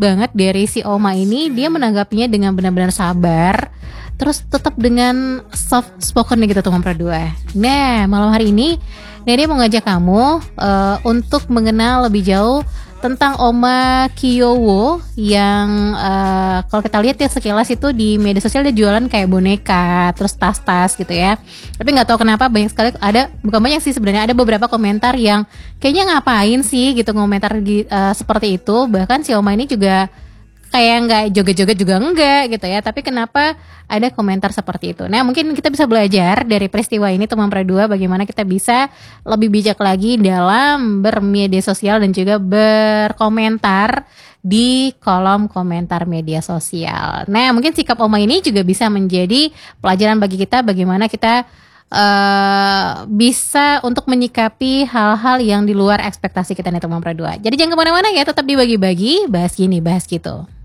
banget dari si Oma ini, dia menanggapinya dengan benar-benar sabar, terus tetap dengan soft spoken nih gitu teman berdua. Nah, malam hari ini Dede mau ngajak kamu untuk mengenal lebih jauh tentang Oma Kiyowo yang kalau kita lihat ya sekilas itu di media sosial dia jualan kayak boneka, terus tas-tas gitu ya. Tapi nggak tahu kenapa banyak sekali bukan banyak sih sebenarnya, ada beberapa komentar yang kayaknya ngapain sih gitu komentar seperti itu. Bahkan si Oma ini juga kayak nggak joget-joget juga enggak gitu ya, tapi kenapa ada komentar seperti itu. Nah mungkin kita bisa belajar dari peristiwa ini teman berdua, bagaimana kita bisa lebih bijak lagi dalam bermedia sosial dan juga berkomentar di kolom komentar media sosial. Nah mungkin sikap Oma ini juga bisa menjadi pelajaran bagi kita bagaimana kita bisa untuk menyikapi hal-hal yang di luar ekspektasi kita nih teman berdua. Jadi jangan kemana-mana ya, tetap dibagi-bagi, bahas gini, bahas gitu.